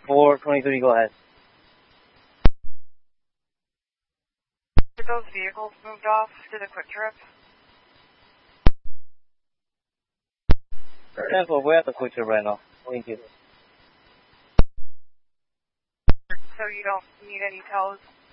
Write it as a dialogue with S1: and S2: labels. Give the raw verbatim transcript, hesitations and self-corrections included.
S1: four twenty-three, go ahead.
S2: Did those vehicles moved off to the quick trip?
S1: ten four, we're at the quick trip right now. Thank you.
S2: So you don't need any tows?